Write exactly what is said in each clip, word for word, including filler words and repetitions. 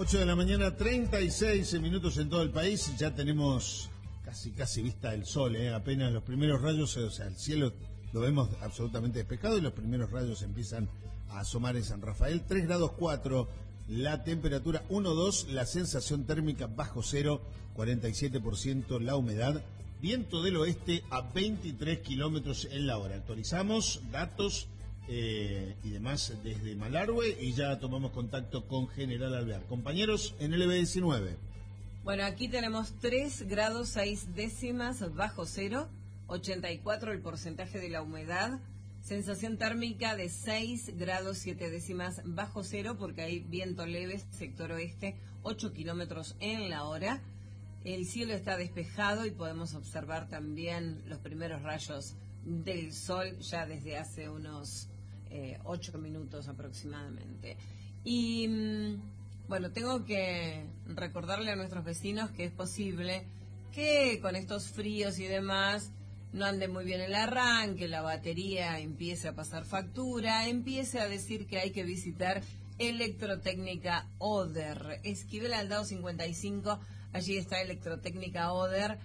ocho de la mañana, treinta y seis minutos en todo el país. Ya tenemos casi casi vista el sol, ¿eh? Apenas los primeros rayos, o sea, el cielo lo vemos absolutamente despejado y los primeros rayos empiezan a asomar en San Rafael. tres grados cuatro, la temperatura uno dos, la sensación térmica bajo cero, cuarenta y siete por ciento la humedad, viento del oeste a veintitrés kilómetros en la hora. Actualizamos datos Eh, y demás desde Malargüe y ya tomamos contacto con General Alvear. Compañeros, en el E B diecinueve. Bueno, aquí tenemos tres grados seis décimas bajo cero, ochenta y cuatro el porcentaje de la humedad, sensación térmica de seis grados siete décimas bajo cero porque hay viento leve, sector oeste, ocho kilómetros en la hora. El cielo está despejado y podemos observar también los primeros rayos del sol ya desde hace unos eh, ocho minutos aproximadamente. Y bueno, tengo que recordarle a nuestros vecinos que es posible que con estos fríos y demás no ande muy bien el arranque, la batería empiece a pasar factura, empiece a decir que hay que visitar Electrotécnica Oder, Esquivel Aldao cincuenta y cinco, allí está Electrotécnica Oder,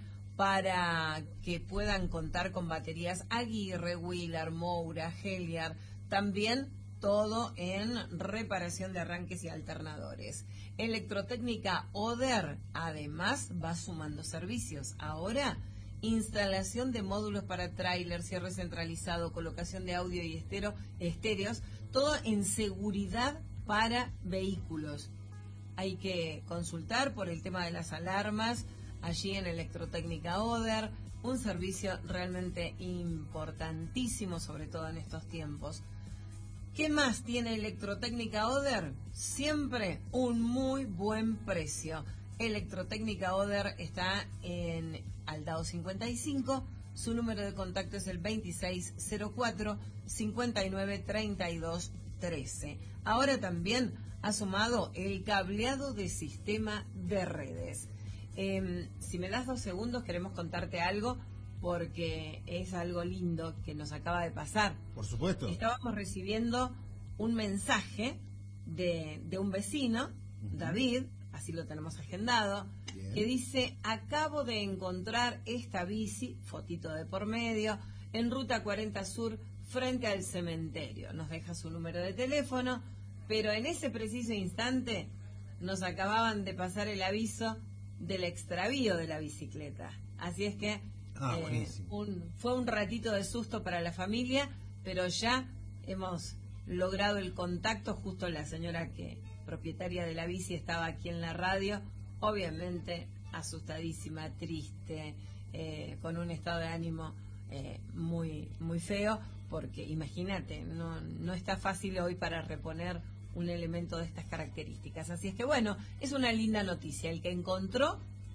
para que puedan contar con baterías Aguirre, Wheeler, Moura, Heliar, también todo en reparación de arranques y alternadores. Electrotécnica Oder además va sumando servicios. Ahora, instalación de módulos para tráiler, cierre centralizado, colocación de audio y estéreo, estéreos, todo en seguridad para vehículos. Hay que consultar por el tema de las alarmas allí en Electrotécnica Oder, un servicio realmente importantísimo, sobre todo en estos tiempos. ¿Qué más tiene Electrotécnica Oder? Siempre un muy buen precio. Electrotécnica Oder está en Aldao cincuenta y cinco, su número de contacto es el veintiséis cero cuatro, cincuenta y nueve treinta y dos trece. Ahora también ha sumado el cableado de sistema de redes. Eh, si me das dos segundos, queremos contarte algo, porque es algo lindo que nos acaba de pasar. Por supuesto. Estábamos recibiendo un mensaje de, de un vecino, uh-huh. David, así lo tenemos agendado, bien, que dice: acabo de encontrar esta bici, fotito de por medio, en Ruta cuarenta Sur, frente al cementerio. Nos deja su número de teléfono, pero en ese preciso instante nos acababan de pasar el aviso del extravío de la bicicleta. Así es que ah, eh, un, fue un ratito de susto para la familia, pero ya hemos logrado el contacto. Justo la señora que propietaria de la bici estaba aquí en la radio, obviamente asustadísima, triste, eh, con un estado de ánimo eh, muy muy feo, porque imagínate, no, no está fácil hoy para reponer un elemento de estas características. Así es que bueno, es una linda noticia. El que encontró,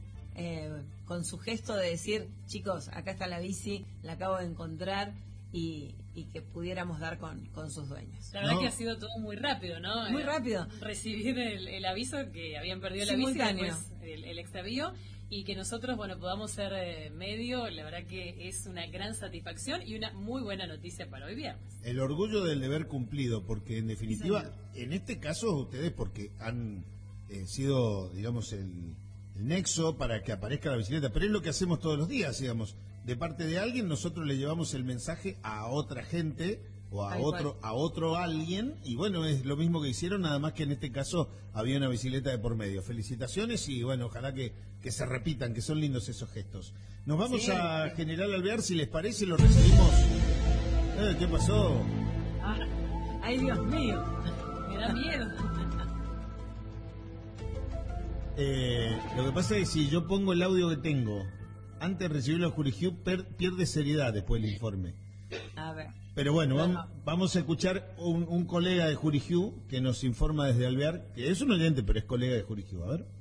eh, con su gesto de decir: chicos, acá está la bici, la acabo de encontrar, y, y que pudiéramos dar con, con sus dueños. La verdad ¿No? que ha sido todo muy rápido, ¿no? Muy eh, rápido. Recibir el, el aviso que habían perdido la bici, después el, el extravío, y que nosotros, bueno, podamos ser eh, medio, la verdad que es una gran satisfacción y una muy buena noticia para hoy viernes. El orgullo del deber cumplido, porque en definitiva, sí, en este caso ustedes, porque han eh, sido, digamos, el, el nexo para que aparezca la bicicleta, pero es lo que hacemos todos los días, digamos, de parte de alguien nosotros le llevamos el mensaje a otra gente o a Ay, otro cual. a otro alguien, y bueno, es lo mismo que hicieron, nada más que en este caso había una bicicleta de por medio. Felicitaciones y bueno, ojalá que, que se repitan, que son lindos esos gestos. Nos vamos sí, a sí. General Alvear, si les parece, lo recibimos. Eh, ¿Qué pasó? Ah, ay, Dios mío, me da miedo. Eh, lo que pasa es que si yo pongo el audio que tengo antes de recibirlo a Jurigiu, per, pierde seriedad después el informe. A ver. Pero bueno, vamos, vamos a escuchar un, un colega de Jurigiu que nos informa desde Alvear, que es un oyente, pero es colega de Jurigiu. A ver.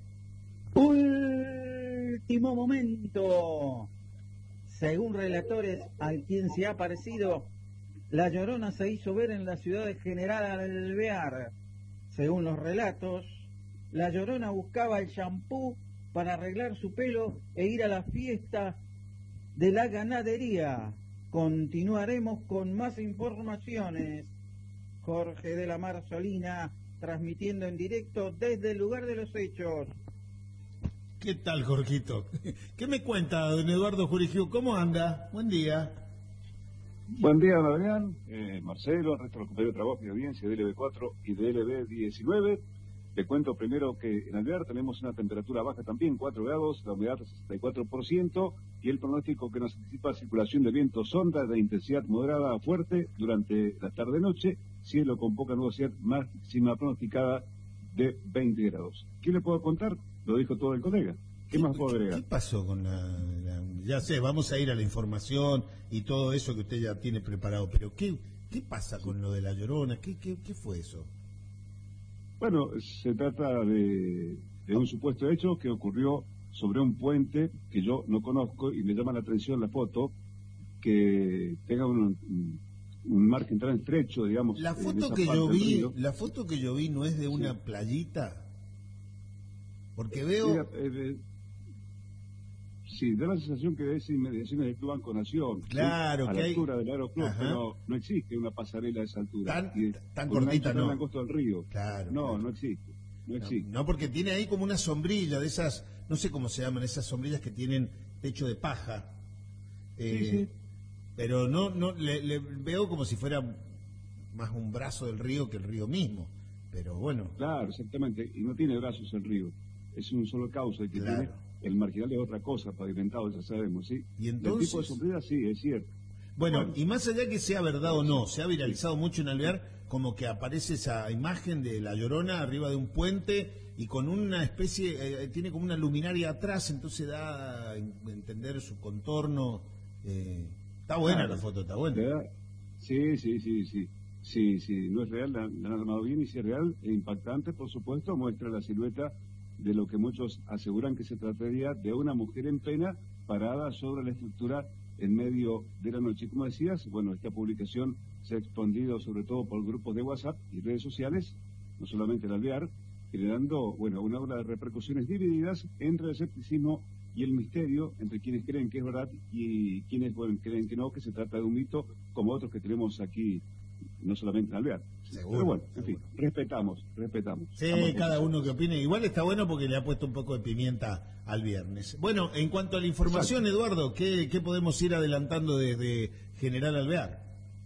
Último momento. Según relatores al quien se ha parecido, la Llorona se hizo ver en la ciudad de General Alvear. Según los relatos, la Llorona buscaba el shampoo para arreglar su pelo e ir a la fiesta de la ganadería. Continuaremos con más informaciones. Jorge de la Marzolina, transmitiendo en directo desde el lugar de los hechos. ¿Qué tal, Jorgito? ¿Qué me cuenta, don Eduardo Jurigiu? ¿Cómo anda? Buen día. Buen día, don Adrián, eh, Marcelo, el resto de los compañeros de trabajo y de audiencia de L B cuatro y de L B diecinueve. Le cuento primero que en Alvear tenemos una temperatura baja también, cuatro grados, la humedad sesenta y cuatro por ciento, y el pronóstico que nos anticipa circulación de viento sonda de intensidad moderada a fuerte durante la tarde-noche, cielo con poca nubosidad, máxima pronosticada de veinte grados. ¿Qué le puedo contar? Lo dijo todo el colega. ¿Qué, ¿Qué más puedo agregar? ¿Qué pasó con la, la...? Ya sé, vamos a ir a la información y todo eso que usted ya tiene preparado, pero ¿qué, qué pasa con lo de La Llorona? ¿Qué, qué, qué fue eso? Bueno, se trata de, de un supuesto hecho que ocurrió sobre un puente que yo no conozco y me llama la atención la foto, que tenga un, un margen tan estrecho, digamos. La foto que yo vi, la foto que yo vi no es de una sí. playita, porque veo... Sí, eh, sí, da la sensación que es inmediaciones del Club Banco Nación. Claro, ¿sí? A que la hay... altura del Aeroclub, pero no existe una pasarela a esa altura. Tan, y, tan cortita, no. En la costa del río. Claro. No, claro. no existe. No existe. No, no, porque tiene ahí como una sombrilla de esas, no sé cómo se llaman, esas sombrillas que tienen techo de paja. Eh, sí, sí. Pero no, no, le, le veo como si fuera más un brazo del río que el río mismo. Pero bueno. Claro, exactamente. Y no tiene brazos el río. Es un solo cauce el que claro. tiene. El marginal es otra cosa, pavimentado, ya sabemos, ¿sí? Y entonces... El tipo de sombrilla, sí, es cierto. Bueno, bueno, y más allá que sea verdad o no, se ha viralizado mucho en Alvear como que aparece esa imagen de La Llorona arriba de un puente y con una especie, eh, tiene como una luminaria atrás, entonces da a entender su contorno. Eh, está buena claro. La foto, está buena. ¿verdad? Sí, sí, sí, sí. Sí, sí, no es real, la, la han armado bien y si es real, e impactante, por supuesto, muestra la silueta de lo que muchos aseguran que se trataría de una mujer en pena parada sobre la estructura en medio de la noche. Como decías, bueno, esta publicación se ha expandido sobre todo por grupos de WhatsApp y redes sociales, no solamente en Alvear, generando, bueno, una ola de repercusiones divididas entre el escepticismo y el misterio, entre quienes creen que es verdad y quienes, bueno, creen que no, que se trata de un mito, como otros que tenemos aquí, no solamente en Alvear. Seguro, pero bueno, seguro. en fin, respetamos, respetamos. Sí, cada uno que opine. Igual está bueno porque le ha puesto un poco de pimienta al viernes. Bueno, en cuanto a la información, exacto. Eduardo, ¿qué, ¿qué podemos ir adelantando desde General Alvear?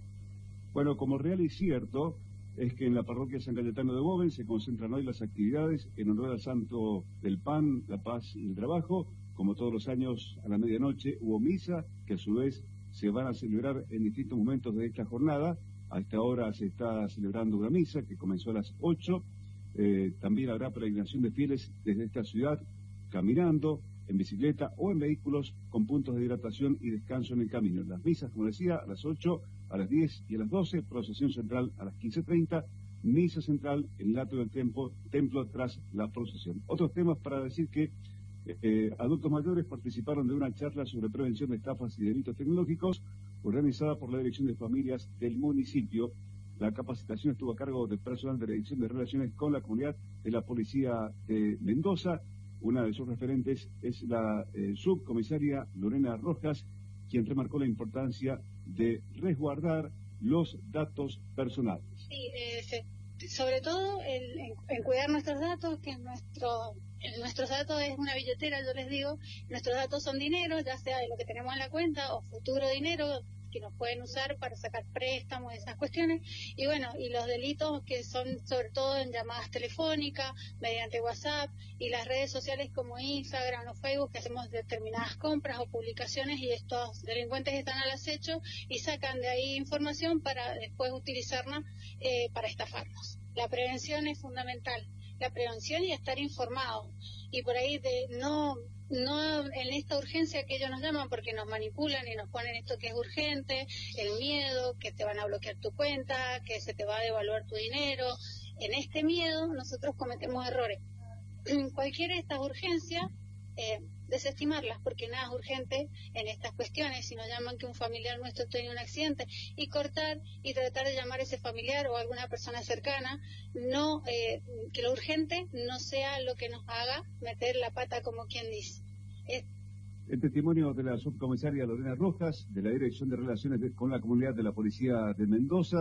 Bueno, como real y cierto, es que en la parroquia San Cayetano de Boven se concentran hoy las actividades en honor al santo del pan, la paz y el trabajo. Como todos los años, a la medianoche hubo misa, que a su vez se van a celebrar en distintos momentos de esta jornada. A esta hora se está celebrando una misa que comenzó a las ocho. Eh, también habrá peregrinación de fieles desde esta ciudad, caminando, en bicicleta o en vehículos con puntos de hidratación y descanso en el camino. Las misas, como decía, a las ocho, a las diez y a las doce, procesión central a las quince treinta, misa central en el atrio del templo, templo tras la procesión. Otros temas para decir que eh, adultos mayores participaron de una charla sobre prevención de estafas y delitos tecnológicos organizada por la Dirección de Familias del municipio. La capacitación estuvo a cargo del personal de la Dirección de Relaciones con la Comunidad de la Policía de Mendoza. Una de sus referentes es la eh, subcomisaria Lorena Rojas, quien remarcó la importancia de resguardar los datos personales. Sí, eh, se, sobre todo en, en, en cuidar nuestros datos, que nuestro, nuestros datos es una billetera, yo les digo, nuestros datos son dinero, ya sea de lo que tenemos en la cuenta o futuro dinero que nos pueden usar para sacar préstamos, esas cuestiones, y bueno, y los delitos que son sobre todo en llamadas telefónicas, mediante WhatsApp, y las redes sociales como Instagram o Facebook, que hacemos determinadas compras o publicaciones, y estos delincuentes están al acecho y sacan de ahí información para después utilizarla eh, para estafarnos. La prevención es fundamental, la prevención y estar informado, y por ahí de no... no en esta urgencia que ellos nos llaman porque nos manipulan y nos ponen esto que es urgente, el miedo, que te van a bloquear tu cuenta, que se te va a devaluar tu dinero. En este miedo nosotros cometemos errores. Cualquiera de estas urgencias, eh, desestimarlas porque nada es urgente en estas cuestiones. Si nos llaman que un familiar nuestro tiene un accidente, y cortar y tratar de llamar a ese familiar o a alguna persona cercana, no eh, que lo urgente no sea lo que nos haga meter la pata, como quien dice. Es... El testimonio de la subcomisaria Lorena Rojas, de la Dirección de Relaciones de, con la Comunidad de la Policía de Mendoza,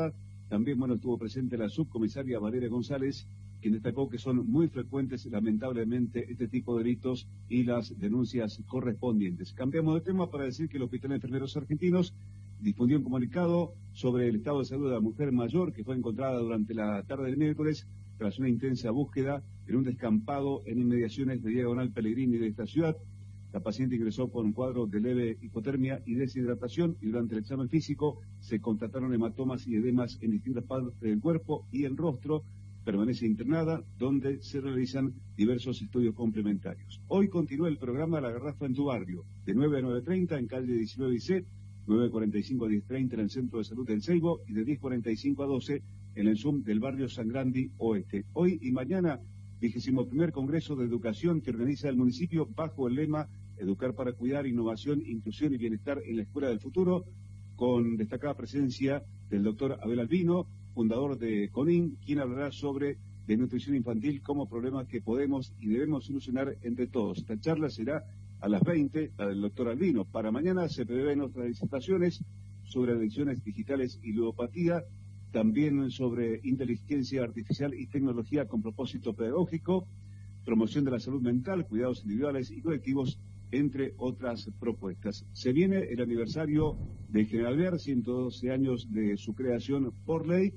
También, bueno, estuvo presente la subcomisaria Valeria González, quien destacó que son muy frecuentes, lamentablemente, este tipo de delitos y las denuncias correspondientes. Cambiamos de tema para decir que el Hospital de Enfermeros Argentinos difundió un comunicado sobre el estado de salud de la mujer mayor que fue encontrada durante la tarde del miércoles tras una intensa búsqueda en un descampado en inmediaciones de Diagonal Pellegrini de esta ciudad. La paciente ingresó con un cuadro de leve hipotermia y deshidratación y durante el examen físico se constataron hematomas y edemas en distintas partes del cuerpo y el rostro. Permanece internada, donde se realizan diversos estudios complementarios. Hoy continúa el programa La Garrafa en tu barrio, de nueve a nueve treinta en calle diecinueve y C, nueve cuarenta y cinco a diez treinta en el Centro de Salud del Seibo y de diez cuarenta y cinco a doce en el Zoom del barrio San Grandi Oeste. Hoy y mañana, vigésimo primer Congreso de Educación que organiza el municipio bajo el lema Educar para Cuidar, Innovación, Inclusión y Bienestar en la Escuela del Futuro, con destacada presencia del doctor Abel Albino, fundador de CONIN, quien hablará sobre desnutrición infantil como problema que podemos y debemos solucionar entre todos. Esta charla será a las veinte, la del doctor Albino. Para mañana se prevén otras disertaciones sobre adicciones digitales y ludopatía, también sobre inteligencia artificial y tecnología con propósito pedagógico, promoción de la salud mental, cuidados individuales y colectivos, entre otras propuestas. Se viene el aniversario de General Bear, ciento doce años de su creación por ley.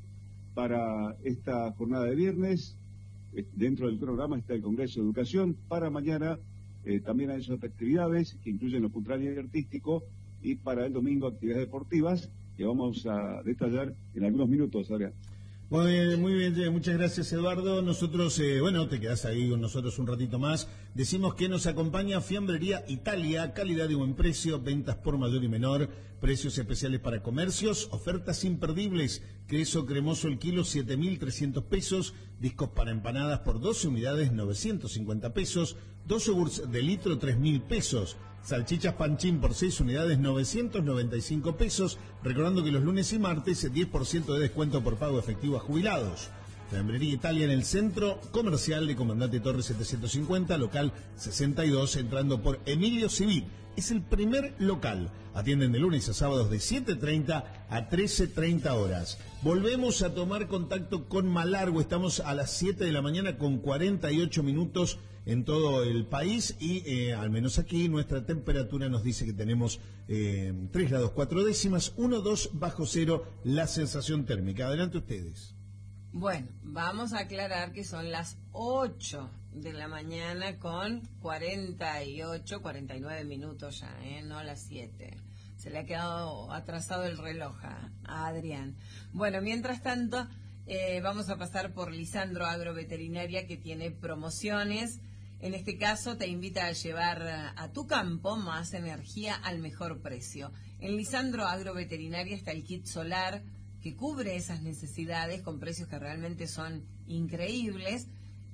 Para esta jornada de viernes, eh, dentro del programa está el Congreso de Educación. Para mañana eh, también hay esas actividades que incluyen lo cultural y artístico, y para el domingo actividades deportivas que vamos a detallar en algunos minutos, Adrián. Muy bien, muy bien, muchas gracias, Eduardo. Nosotros, eh, bueno, te quedás ahí con nosotros un ratito más. Decimos que nos acompaña Fiambrería Italia, calidad y buen precio, ventas por mayor y menor, precios especiales para comercios, ofertas imperdibles, queso cremoso el kilo siete mil trescientos pesos, discos para empanadas por doce unidades novecientos cincuenta pesos, dos yogurts de litro tres mil pesos. Salchichas Panchín por seis unidades, novecientos noventa y cinco pesos. Recordando que los lunes y martes, diez por ciento de descuento por pago efectivo a jubilados. Fiambrería Italia en el Centro Comercial de Comandante Torres setecientos cincuenta, local sesenta y dos, entrando por Emilio Civil. Es el primer local. Atienden de lunes a sábados de siete treinta a trece treinta horas. Volvemos a tomar contacto con Malargüe. Estamos a las siete de la mañana con cuarenta y ocho minutos en todo el país y eh, al menos aquí nuestra temperatura nos dice que tenemos eh, tres grados cuatro décimas, uno dos bajo cero la sensación térmica. Adelante ustedes. Bueno, vamos a aclarar que son las ocho de la mañana con cuarenta y ocho, cuarenta y nueve minutos ya, ¿eh? No las siete. Se le ha quedado atrasado el reloj a, a Adrián. Bueno, mientras tanto, eh, vamos a pasar por Lisandro Agroveterinaria, que tiene promociones. En este caso te invita a llevar a tu campo más energía al mejor precio. En Lisandro Agroveterinaria está el kit solar que cubre esas necesidades con precios que realmente son increíbles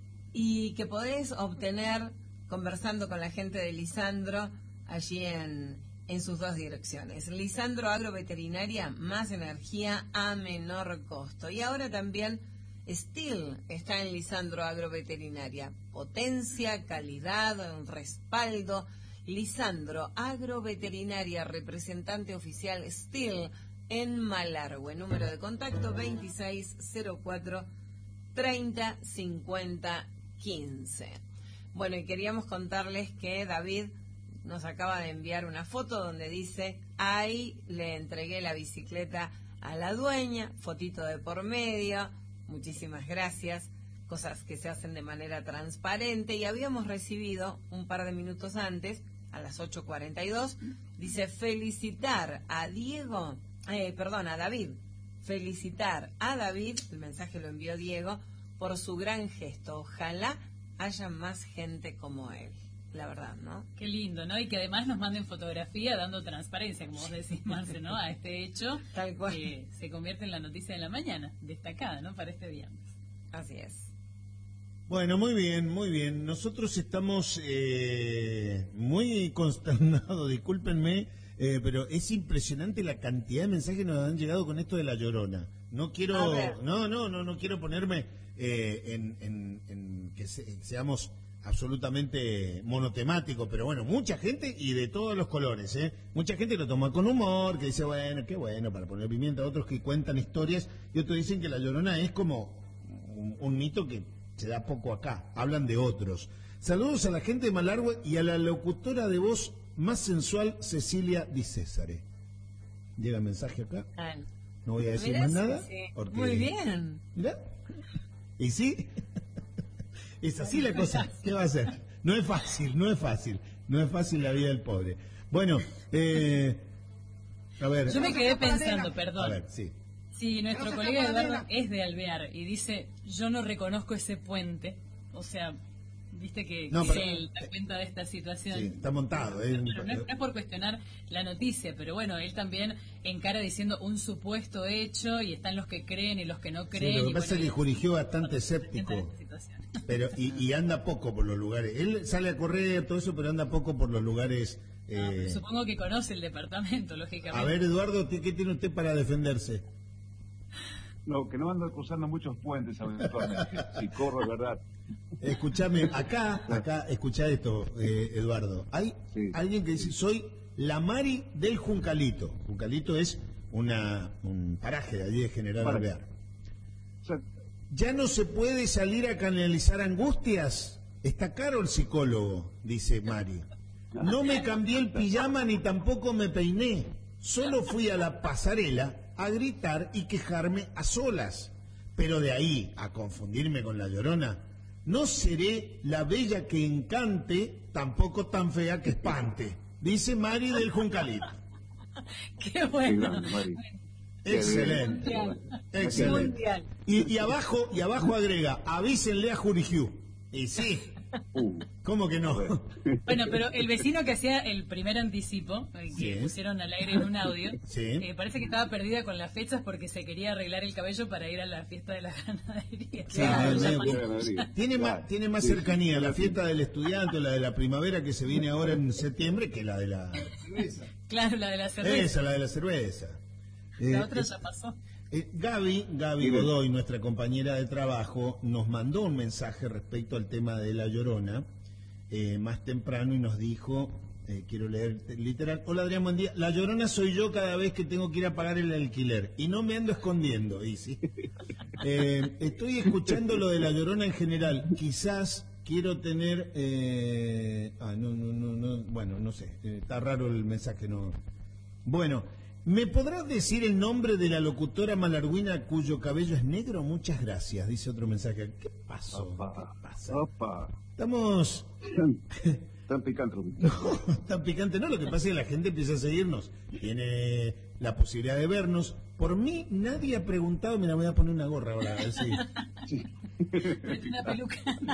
y que podés obtener conversando con la gente de Lisandro allí en, en sus dos direcciones. Lisandro Agroveterinaria, más energía a menor costo. Y ahora también Steel está en Lisandro Agroveterinaria. Potencia, calidad, respaldo. Lisandro Agroveterinaria, representante oficial Steel en Malargüe. Número de contacto veintiséis cero cuatro treinta cincuenta quince. Bueno, y queríamos contarles que David nos acaba de enviar una foto donde dice: ahí le entregué la bicicleta a la dueña, fotito de por medio. Muchísimas gracias, cosas que se hacen de manera transparente. Y habíamos recibido un par de minutos antes, a las ocho cuarenta y dos, dice: felicitar a Diego, eh, perdón, a David, felicitar a David, el mensaje lo envió Diego, por su gran gesto. Ojalá haya más gente como él. La verdad, ¿no? Qué lindo, ¿no? Y que además nos manden fotografía dando transparencia, como vos decís, Marce, ¿no? A este hecho. Tal cual. Que se convierte en la noticia de la mañana, destacada, ¿no? Para este viernes. Así es. Bueno, muy bien, muy bien. Nosotros estamos eh, muy consternados, discúlpenme, eh, pero es impresionante la cantidad de mensajes que nos han llegado con esto de La Llorona. No quiero, no, no, no, no quiero ponerme eh, en, en, en que se, seamos absolutamente monotemático, pero bueno, mucha gente y de todos los colores, ¿eh? Mucha gente lo toma con humor, que dice, bueno, qué bueno, para poner pimienta, otros que cuentan historias, y otros dicen que La Llorona es como un, un mito que se da poco acá, hablan de otros. Saludos a la gente de Malargüe y a la locutora de voz más sensual, Cecilia Di Césare. Llega el mensaje acá. No voy a decir Mirá, más sí, nada. sí. Porque... Muy bien. ¿Mirá? ¿Y sí? Es así la cosa. ¿Qué va a hacer? No es fácil, no es fácil. No es fácil la vida del pobre. Bueno, eh, a ver. Yo me quedé pensando, perdón. A ver, sí. Sí, nuestro colega Eduardo es de Alvear y dice, yo no reconozco ese puente. O sea, viste que, No, que pero- él da cuenta de esta situación. Sí, está montado. ¿eh? Pero no, es, no es por cuestionar la noticia, pero bueno, él también encara diciendo un supuesto hecho y están los que creen y los que no Sí, creen. lo que y pasa bueno, es que y- Jurigió bastante escéptico. esta situación. Pero, y, y anda poco por los lugares. Él sale a correr, todo eso, pero anda poco por los lugares. No, eh, supongo que conoce el departamento, lógicamente. A ver, Eduardo, ¿qué, qué tiene usted para defenderse? No, que no ando cruzando muchos puentes habitualmente. Si corro, es verdad. Escúchame, acá, acá, escuchá esto, eh, Eduardo. Hay Sí. alguien que dice, soy la Mari del Juncalito. Juncalito es una, un paraje de allí de General Paraje. Alvear. O sea, ¿Ya no se puede salir a canalizar angustias? Está caro el psicólogo, dice Mari. No me cambié el pijama ni tampoco me peiné. Solo fui a la pasarela a gritar y quejarme a solas. Pero de ahí a confundirme con la Llorona, no seré la bella que encante, tampoco tan fea que espante, dice Mari del Juncalito. Qué qué bueno. grande, Mari. Excelente, excelente. Mundial. Y, y abajo, y abajo agrega, avísenle a Jurigiu. Y sí, Uh, ¿cómo que no? Bueno, pero el vecino que hacía el primer anticipo, eh, que Sí. pusieron al aire en un audio, Sí. eh, parece que estaba perdida con las fechas porque se quería arreglar el cabello para ir a la fiesta de la ganadería. Sí, Ah, el ya medio- pasó. Tiene Claro. más, tiene más Sí, cercanía sí, la sí. fiesta del estudiante o la de la primavera que se viene ahora en septiembre que la de la cerveza. Claro, la de la cerveza. Esa, la de la cerveza. La Eh, otra eh, ya pasó. eh, Gaby, Gaby Dime. Godoy, nuestra compañera de trabajo, nos mandó un mensaje respecto al tema de La Llorona eh, más temprano y nos dijo, eh, quiero leer literal, hola Adrián, buen día, La Llorona soy yo cada vez que tengo que ir a pagar el alquiler y no me ando escondiendo, y sí. Eh, estoy escuchando lo de La Llorona en general, quizás quiero tener, eh, ah, no, no, no, no, bueno, no sé, eh, está raro el mensaje, no. Bueno, ¿me podrás decir el nombre de la locutora malarguina cuyo cabello es negro? Muchas gracias, dice otro mensaje. ¿Qué pasó? Opa, ¿Qué pasa? opa. Estamos Tan, tan picante. tan picante, ¿no? Lo que pasa es que la gente empieza a seguirnos, tiene la posibilidad de vernos. Por mí nadie ha preguntado, mira, voy a poner una gorra ahora, a ver si... Sí. Una peluca.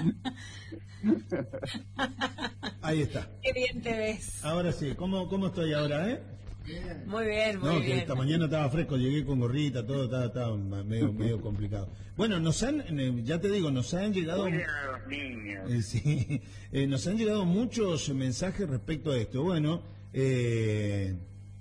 Ahí está. Qué bien te ves. Ahora sí, ¿cómo, cómo estoy ahora, eh? Muy bien, muy No, que bien. esta mañana estaba fresco, llegué con gorrita, todo estaba, estaba medio, medio complicado. Bueno, nos han, eh, ya te digo, nos han llegado... Cuiden a los niños. Eh, sí, eh, nos han llegado muchos mensajes respecto a esto. Bueno, eh,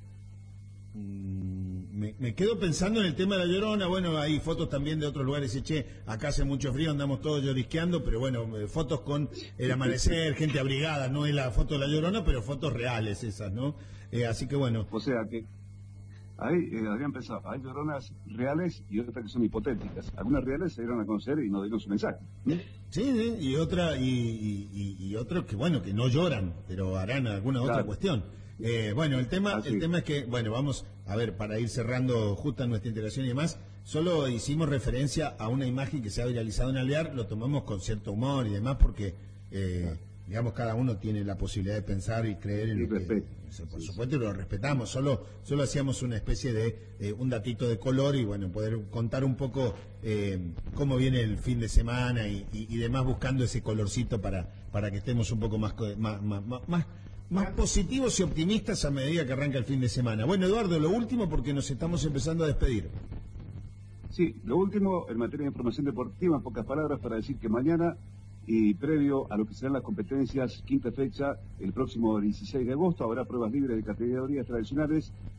mm, me, me quedo pensando en el tema de La Llorona. Bueno, hay fotos también de otros lugares. Y, che, acá hace mucho frío, andamos todos llorisqueando, pero bueno, eh, fotos con el amanecer, gente abrigada. No es la foto de La Llorona, pero fotos reales esas, ¿no? Eh, así que bueno, O sea que ahí, eh, Adrián pensaba, hay lloronas reales y otras que son hipotéticas. Algunas reales se dieron a conocer y nos dieron su mensaje. ¿Mm? sí, sí, y otra y, y, y- y otros que bueno que no lloran, pero harán alguna otra Claro. cuestión. Eh, bueno, el tema Así. el tema es que bueno, vamos a ver para ir cerrando justa nuestra integración y demás. Solo hicimos referencia a una imagen que se ha viralizado en Alvear, lo tomamos con cierto humor y demás porque eh, digamos cada uno tiene la posibilidad de pensar y creer en Y lo que respeto. eso, por supuesto, y lo respetamos. Solo solo hacíamos una especie de eh, un datito de color y bueno, poder contar un poco eh, cómo viene el fin de semana y, y- y demás, buscando ese colorcito para para que estemos un poco más co- más, más, más, más- más positivos y optimistas a medida que arranca el fin de semana. Bueno, Eduardo, lo último porque nos estamos empezando a despedir. Sí, lo último, en materia de información deportiva, en pocas palabras, para decir que mañana y previo a lo que serán las competencias, quinta fecha, el próximo dieciséis de agosto, habrá pruebas libres de categorías tradicionales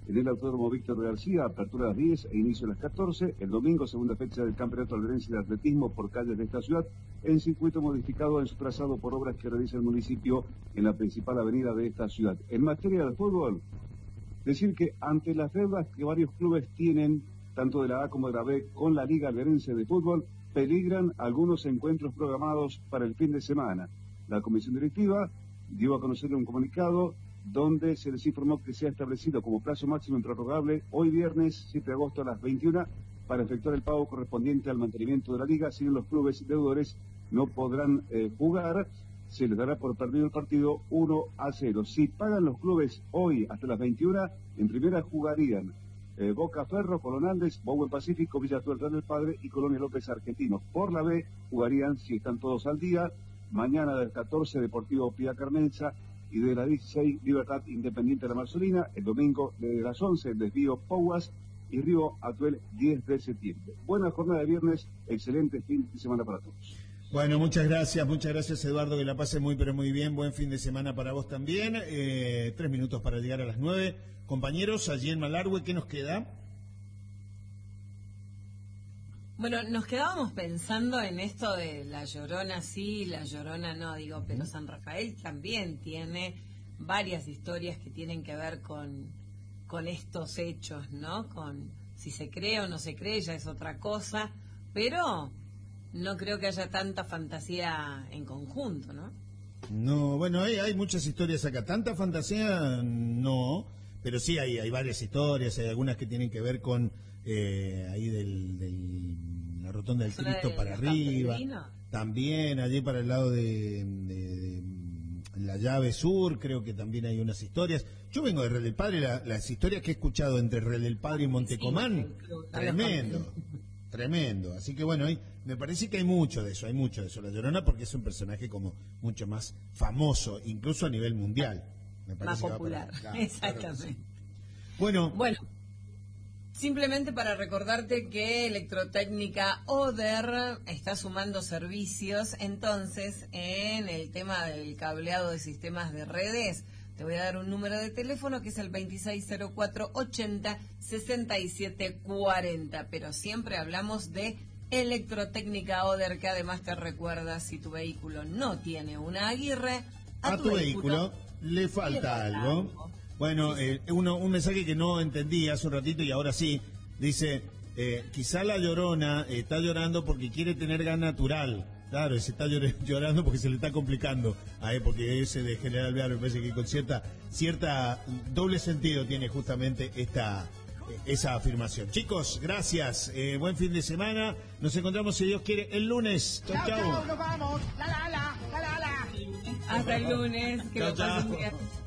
en el Autódromo Víctor García, apertura a las diez e inicio a las catorce. El domingo, segunda fecha del Campeonato Alberense de Atletismo por calles de esta ciudad, en circuito modificado en su trazado por obras que realiza el municipio en la principal avenida de esta ciudad. En materia de fútbol, decir que ante las deudas que varios clubes tienen, tanto de la A como de la B, con la Liga Alberense de Fútbol, peligran algunos encuentros programados para el fin de semana. La comisión directiva dio a conocer un comunicado donde se les informó que se ha establecido como plazo máximo improrrogable hoy viernes siete de agosto a las veintiuna para efectuar el pago correspondiente al mantenimiento de la liga, si los clubes deudores no podrán eh, jugar, se les dará por perdido el partido uno a cero. Si pagan los clubes hoy hasta las veintiuna, en primera jugarían eh, Boca Ferro, Colón Andes, Bowen Pacífico, Villa Tuerta del Padre y Colonia López Argentinos. Por la B jugarían, si están todos al día, mañana del catorce Deportivo Pía Carmenza, y de las dieciséis Libertad Independiente de la Marcelina, el domingo de las once el Desvío Pouas y Río Atuel diez de septiembre. Buena jornada de viernes, excelente fin de semana para todos. Bueno, muchas gracias, muchas gracias Eduardo, que la pase muy pero muy bien, buen fin de semana para vos también, eh, tres minutos para llegar a las nueve. Compañeros, allí en Malargüe, ¿qué nos queda? Bueno, nos quedábamos pensando en esto de La Llorona sí, La Llorona no, digo, pero San Rafael también tiene varias historias que tienen que ver con, con estos hechos, ¿no? Con si se cree o no se cree, ya es otra cosa, pero no creo que haya tanta fantasía en conjunto, ¿no? No, bueno, hay, hay muchas historias acá, tanta fantasía no, pero sí hay, hay varias historias, hay algunas que tienen que ver con eh, ahí del... del la rotonda del Cristo de, para arriba, también allí para el lado de, de, de la llave sur, creo que también hay unas historias. Yo vengo de Real del Padre, la, las historias que he escuchado entre Real del Padre y Montecomán, sí, tremendo, tremendo. Así que bueno, hay, me parece que hay mucho de eso, hay mucho de eso. La Llorona porque es un personaje como mucho más famoso, incluso a nivel mundial. Me parece más popular, para, claro, exactamente. Claro, sí. Bueno, bueno. Simplemente para recordarte que Electrotécnica Oder está sumando servicios, entonces en el tema del cableado de sistemas de redes, te voy a dar un número de teléfono que es el veintiséis cero cuatro ochenta sesenta y siete cuarenta, pero siempre hablamos de Electrotécnica Oder, que además te recuerda si tu vehículo no tiene una Aguirre, a, a tu, tu vehículo, vehículo le falta, le falta algo. algo. Bueno, eh, uno, un mensaje que no entendí hace un ratito y ahora sí, dice, eh, quizá la Llorona eh, está llorando porque quiere tener gas natural. Claro, se está llorando porque se le está complicando, a él, porque ese de General Bear me parece que con cierta, cierta doble sentido tiene justamente esta esa afirmación. Chicos, gracias, eh, buen fin de semana, nos encontramos si Dios quiere el lunes. Chau, chau. Chau, nos vamos. La, la, la, la, la, la. Hasta el lunes, que chau, lo pasen chau. bien.